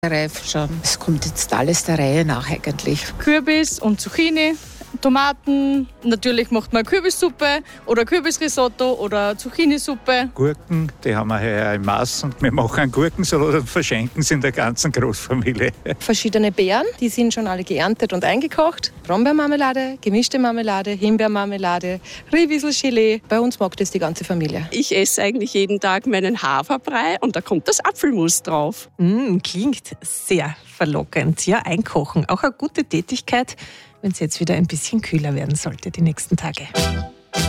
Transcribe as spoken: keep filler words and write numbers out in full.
reif schon. Es kommt jetzt alles der Reihe nach eigentlich. Kürbis und Zucchini, Tomaten, natürlich macht man Kürbissuppe oder Kürbisrisotto oder Zucchini-Suppe. Gurken, die haben wir heuer im Maß und wir machen einen Gurkensalat und verschenken sie in der ganzen Großfamilie. Verschiedene Beeren, die sind schon alle geerntet und eingekocht. Brombeermarmelade, gemischte Marmelade, Himbeermarmelade, Rehwieselgelee. Bei uns mag das die ganze Familie. Ich esse eigentlich jeden Tag meinen Haferbrei und da kommt das Apfelmus drauf. Mm, klingt sehr verlockend. Ja, einkochen, auch eine gute Tätigkeit, wenn es jetzt wieder ein bisschen kühler werden sollte die nächsten Tage.